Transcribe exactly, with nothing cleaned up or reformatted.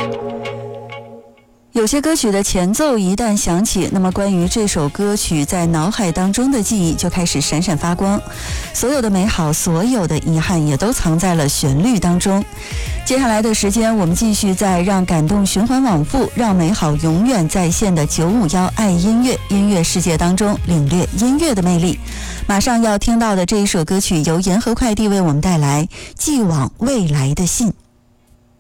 有些歌曲的前奏一旦响起，那么关于这首歌曲在脑海当中的记忆就开始闪闪发光，所有的美好，所有的遗憾也都藏在了旋律当中。接下来的时间，我们继续在让感动循环往复，让美好永远在线的九五一爱音乐音乐世界当中领略音乐的魅力。马上要听到的这一首歌曲由沿河快递为我们带来《寄往未来的信》。